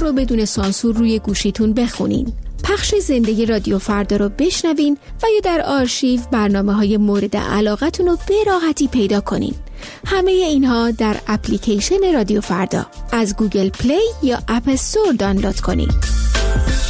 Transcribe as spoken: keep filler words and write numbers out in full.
رو بدون سانسور روی گوشیتون بخونین. پخش زنده رادیو فردا رو بشنوین و یا در آرشیو برنامه‌های مورد علاقتون رو به راحتی پیدا کنین. همه اینها در اپلیکیشن رادیو فردا از گوگل پلی یا اپ استور دانلود کنین.